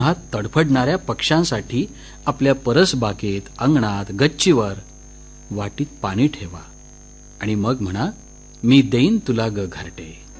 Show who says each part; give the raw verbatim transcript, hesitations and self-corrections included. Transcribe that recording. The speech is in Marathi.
Speaker 1: हात तडफडणाऱ्या पक्ष्यांसाठी आपल्या परसबागेत, अंगणात, गच्चीवर, वाटीत पाणी ठेवा आणि मग म्हणा, मी देईन तुला ग घरटे.